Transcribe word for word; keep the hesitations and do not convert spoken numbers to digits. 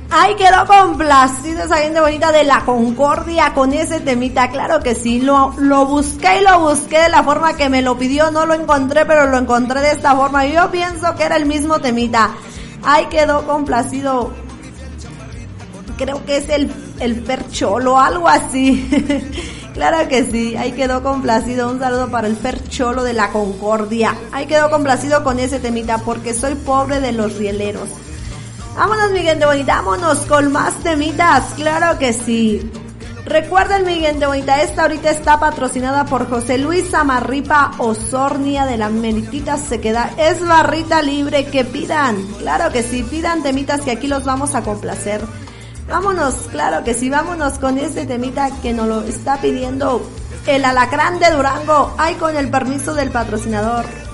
Ay, quedó complacido esa gente bonita de La Concordia con ese temita, claro que sí, lo, lo busqué y lo busqué de la forma que me lo pidió, no lo encontré, pero lo encontré de esta forma, y yo pienso que era el mismo temita. Ay, quedó complacido, creo que es el, el Fercholo, algo así. Claro que sí, ahí quedó complacido, un saludo para el Fercholo de La Concordia. Ahí quedó complacido con ese temita, porque soy pobre de los rieleros. Vámonos, mi gente bonita, vámonos con más temitas, claro que sí. Recuerden, mi gente bonita, esta ahorita está patrocinada por José Luis Amarripa Osornia de la Meritita Sequedad. Es barrita libre, que pidan, claro que sí, pidan temitas que aquí los vamos a complacer. Vámonos, claro que sí, vámonos con este temita que nos lo está pidiendo el Alacrán de Durango. Ay, con el permiso del patrocinador.